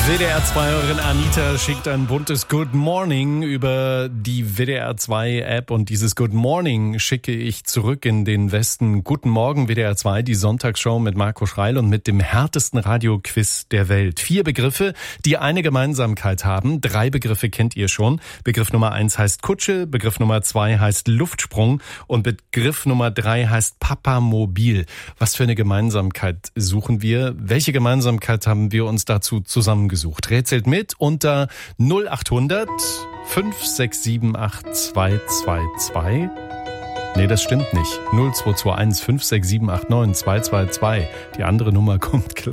WDR2-Hörerin Anita schickt ein buntes Good Morning über die WDR2-App und dieses Good Morning schicke ich zurück in den Westen. Guten Morgen WDR2, die Sonntagsshow mit Marco Schreil und mit dem härtesten Radioquiz der Welt. 4 Begriffe, die eine Gemeinsamkeit haben. 3 Begriffe kennt ihr schon. Begriff Nummer 1 heißt Kutsche, Begriff Nummer 2 heißt Luftsprung und Begriff Nummer 3 heißt Papamobil. Was für eine Gemeinsamkeit suchen wir? Welche Gemeinsamkeit haben wir uns dazu zusammengesucht? Rätselt mit unter 0800 5678 222. Nee, das stimmt nicht. 0221 56789 222. Die andere Nummer kommt gleich.